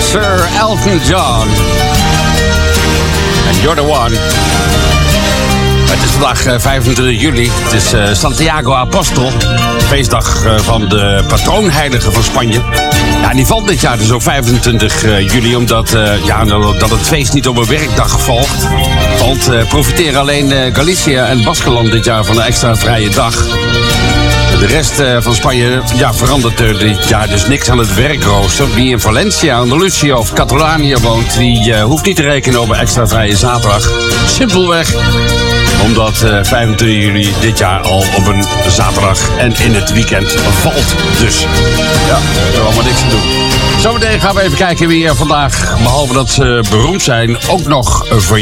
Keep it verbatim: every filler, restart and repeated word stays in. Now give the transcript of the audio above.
Sir Elton John. En You're the One. Het is vandaag uh, vijfentwintig juli. Het is uh, Santiago Apostol. Feestdag uh, van de patroonheilige van Spanje. Ja, die valt dit jaar dus ook vijfentwintig juli. Omdat uh, ja, dat het feest niet op een werkdag volgt. Want uh, profiteren alleen uh, Galicië en Baskeland dit jaar van een extra vrije dag. De rest uh, van Spanje ja, verandert er dit jaar dus niks aan het werkrooster. Wie in Valencia, Andalusië of Catalanië woont, die uh, hoeft niet te rekenen op een extra vrije zaterdag. Simpelweg omdat uh, vijfentwintig juli dit jaar al op een zaterdag en in het weekend valt. Dus ja, er is allemaal niks te doen. Zometeen gaan we even kijken wie er vandaag, behalve dat ze beroemd zijn, ook nog voor